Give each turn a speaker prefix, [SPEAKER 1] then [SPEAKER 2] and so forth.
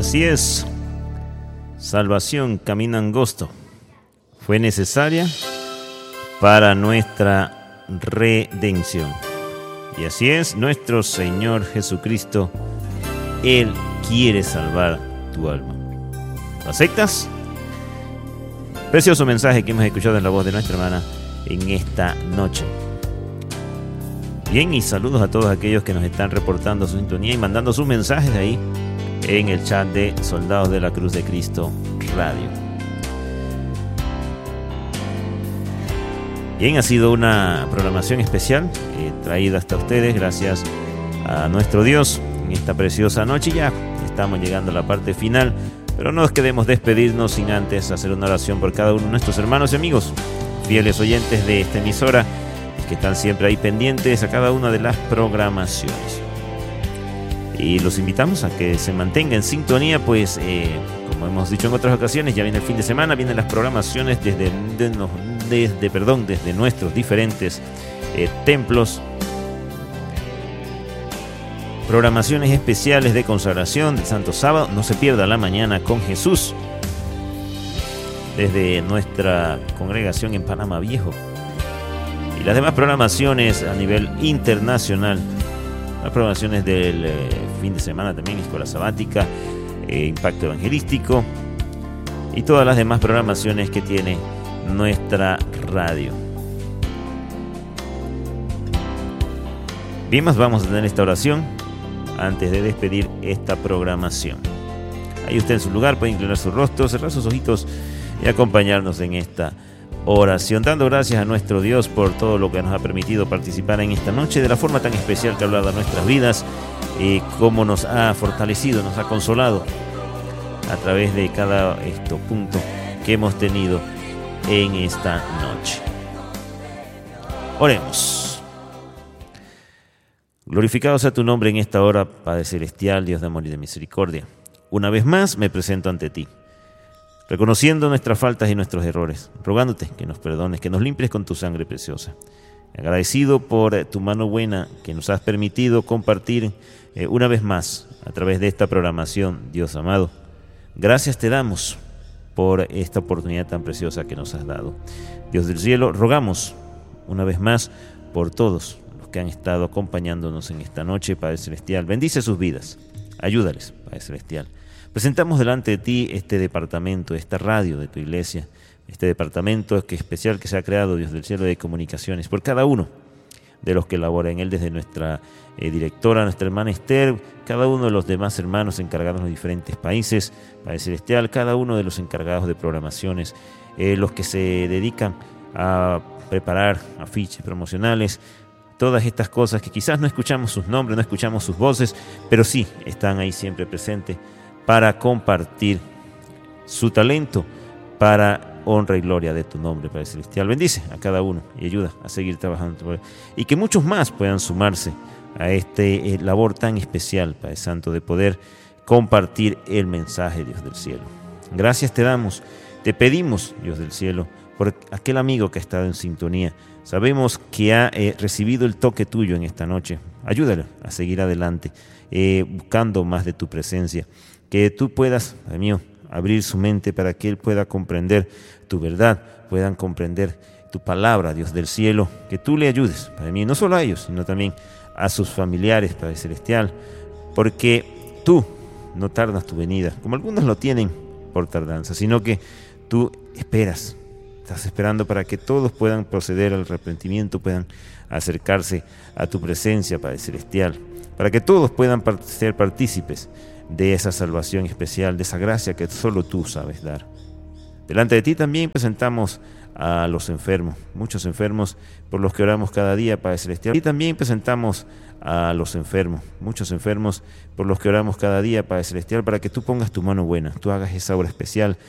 [SPEAKER 1] Así es, salvación, camino angosto, fue necesaria para nuestra redención. Y así es, nuestro Señor Jesucristo, Él quiere salvar tu alma. ¿Lo aceptas? Precioso mensaje que hemos escuchado en la voz de nuestra hermana en esta noche. Bien, y saludos a todos aquellos que nos están reportando su sintonía y mandando sus mensajes ahí en el chat de Soldados de la Cruz de Cristo Radio. Bien, ha sido una programación especial traída hasta ustedes gracias a nuestro Dios en esta preciosa noche. Ya estamos llegando a la parte final, pero no nos queremos despedirnos sin antes hacer una oración por cada uno de nuestros hermanos y amigos, fieles oyentes de esta emisora, que están siempre ahí pendientes a cada una de las programaciones. Y los invitamos a que se mantengan en sintonía, pues como hemos dicho en otras ocasiones, ya viene el fin de semana, vienen las programaciones desde nuestros diferentes templos, programaciones especiales de consagración del Santo Sábado. No se pierda la mañana con Jesús desde nuestra congregación en Panamá Viejo, y las demás programaciones a nivel internacional, las programaciones del fin de semana también, Escuela Sabática, Impacto Evangelístico y todas las demás programaciones que tiene nuestra radio. Bien, más vamos a tener esta oración antes de despedir esta programación. Ahí usted en su lugar puede inclinar su rostro, cerrar sus ojitos y acompañarnos en esta oración, dando gracias a nuestro Dios por todo lo que nos ha permitido participar en esta noche, de la forma tan especial que ha hablado a nuestras vidas, y cómo nos ha fortalecido, nos ha consolado a través de cada punto que hemos tenido en esta noche. Oremos. Glorificado sea tu nombre en esta hora, Padre Celestial, Dios de amor y de misericordia. Una vez más me presento ante ti, reconociendo nuestras faltas y nuestros errores, rogándote que nos perdones, que nos limpies con tu sangre preciosa. Agradecido por tu mano buena que nos has permitido compartir una vez más a través de esta programación, Dios amado. Gracias te damos por esta oportunidad tan preciosa que nos has dado. Dios del cielo, rogamos una vez más por todos los que han estado acompañándonos en esta noche, Padre Celestial. Bendice sus vidas, ayúdales, Padre Celestial. Presentamos delante de ti este departamento, esta radio de tu iglesia, este departamento especial que se ha creado, Dios del cielo, de comunicaciones, por cada uno de los que labora en él, desde nuestra directora, nuestra hermana Esther, cada uno de los demás hermanos encargados en los diferentes países, Padre Celestial, cada uno de los encargados de programaciones, los que se dedican a preparar afiches promocionales, todas estas cosas que quizás no escuchamos sus nombres, no escuchamos sus voces, pero sí están ahí siempre presentes para compartir su talento para honra y gloria de tu nombre, Padre Celestial. Bendice a cada uno y ayuda a seguir trabajando, y que muchos más puedan sumarse a este labor tan especial, Padre Santo, de poder compartir el mensaje, Dios del cielo. Gracias te damos, te pedimos, Dios del cielo, por aquel amigo que ha estado en sintonía. Sabemos que ha recibido el toque tuyo en esta noche. Ayúdalo a seguir adelante, buscando más de tu presencia. Que tú puedas, Dios mío, abrir su mente para que él pueda comprender tu verdad, puedan comprender tu palabra, Dios del cielo. Que tú le ayudes, Padre mío, no solo a ellos, sino también a sus familiares, Padre Celestial, porque tú no tardas tu venida, como algunos lo tienen por tardanza, sino que tú esperas. Estás esperando para que todos puedan proceder al arrepentimiento, puedan acercarse a tu presencia, Padre Celestial, para que todos puedan ser partícipes de esa salvación especial, de esa gracia que solo tú sabes dar. Delante de ti también presentamos a los enfermos, muchos enfermos por los que oramos cada día, Padre Celestial. Y también presentamos a los enfermos, muchos enfermos por los que oramos cada día, Padre Celestial, para que tú pongas tu mano buena, tú hagas esa obra especial